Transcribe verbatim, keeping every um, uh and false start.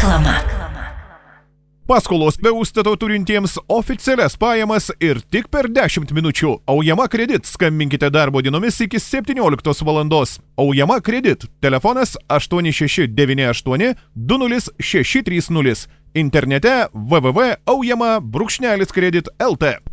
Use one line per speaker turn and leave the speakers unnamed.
Reklama.
Paskolos be užstato turintiems oficialias pajamas ir tik per dešimt minučių. Aujama Kredit. Skambinkite darbo dienomis iki septynioliktos valandos. Aujama Kredit. Telefonas aštuoni šeši devyni aštuoni du nulis šeši trys nulis. Internete w w w taškas aujama brūkšnelis kredit taškas l t.